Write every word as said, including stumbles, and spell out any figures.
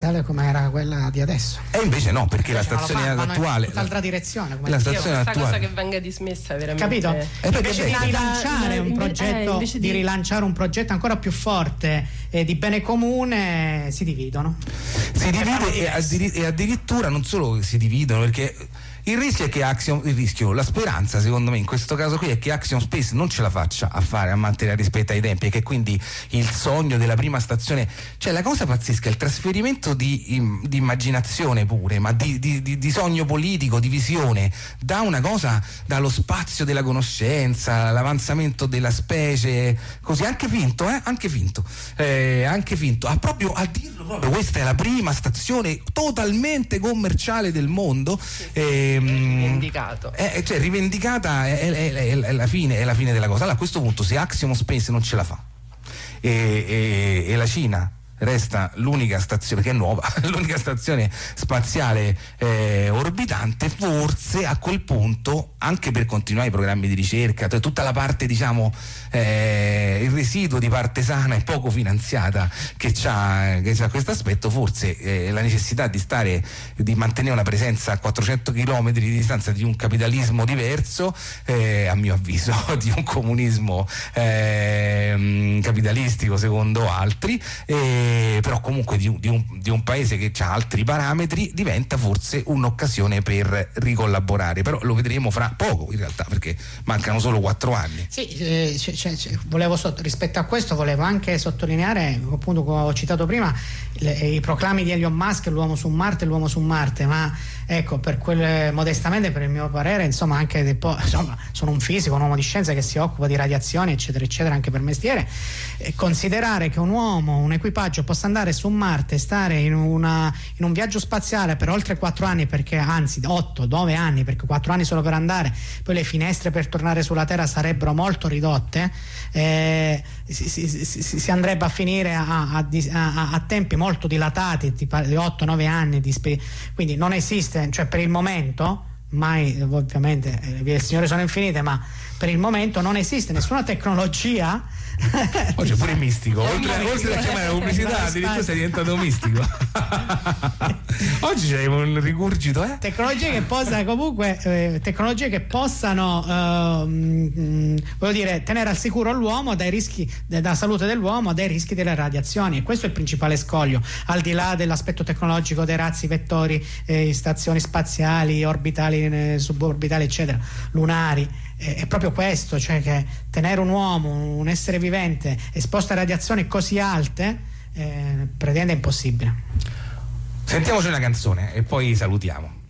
spaziale come era quella di adesso. E invece no, perché invece la stazione fanno, attuale, in tutt'altra direzione, come la stazione stazione questa attuale, cosa che venga dismessa veramente, capito? E Invece di la- rilanciare la- un inve- progetto, eh, invece di... di- rilanciare un progetto ancora più forte eh, di bene comune, si dividono. si divide e, addiri- e addirittura non solo si dividono, perché il rischio è che Axiom, il rischio, la speranza secondo me in questo caso qui è che Axiom Space non ce la faccia a fare, a mantenere rispetto ai tempi, e che quindi il sogno della prima stazione, cioè la cosa pazzesca è il trasferimento di, di immaginazione pure, ma di, di, di, di sogno politico, di visione, da una cosa, dallo spazio della conoscenza, l'avanzamento della specie, così, anche finto, eh? anche finto, eh, anche finto, a proprio a dirlo proprio, questa è la prima stazione totalmente commerciale del mondo. Eh, rivendicato. È, cioè rivendicata è, è, è, è, la fine, è la fine della cosa. Allora, a questo punto, se Axiom Space non ce la fa e, e, e la Cina resta l'unica stazione, che è nuova, l'unica stazione spaziale eh, orbitante, forse a quel punto, anche per continuare i programmi di ricerca, cioè tutta la parte, diciamo, eh, il residuo di parte sana e poco finanziata che c'ha, che c'ha questo aspetto, forse eh, la necessità di stare, di mantenere una presenza a quattrocento chilometri di distanza di un capitalismo diverso, eh, a mio avviso, di un comunismo eh, capitalistico secondo altri, eh, però comunque di un, di, un, di un paese che ha altri parametri, diventa forse un'occasione per ricollaborare, però lo vedremo fra poco in realtà, perché mancano solo quattro anni. Sì, eh, c- c- c- volevo sott- rispetto a questo volevo anche sottolineare, appunto, come ho citato prima, le, i proclami di Elon Musk, l'uomo su Marte, l'uomo su Marte, ma ecco, per quel, modestamente, per il mio parere, insomma, anche de, po- insomma, sono un fisico, un uomo di scienza che si occupa di radiazioni, eccetera eccetera, anche per mestiere, eh, considerare che un uomo, un equipaggio possa andare su Marte e stare in, una, in un viaggio spaziale per oltre quattro anni, perché anzi otto, nove anni, perché quattro anni solo per andare, poi le finestre per tornare sulla Terra sarebbero molto ridotte, eh, si, si, si, si andrebbe a finire a, a, a, a tempi molto dilatati, tipo di otto nove anni di spe- quindi non esiste, cioè per il momento, mai, ovviamente le vie del Signore sono infinite, ma per il momento non esiste nessuna tecnologia. Oggi è pure mistico, oltre, oltre a chiamare pubblicità addirittura sei diventato mistico. Oggi c'è un rigurgito, eh? Tecnologie che possa comunque eh, tecnologie che possano eh, mh, voglio dire, tenere al sicuro l'uomo dai rischi, della salute dell'uomo, dai rischi delle radiazioni, e questo è il principale scoglio, al di là dell'aspetto tecnologico dei razzi vettori, eh, stazioni spaziali, orbitali, eh, suborbitali, eccetera, lunari. È proprio questo, cioè che tenere un uomo, un essere vivente esposto a radiazioni così alte, eh, praticamente è impossibile. Sentiamoci una canzone e poi salutiamo.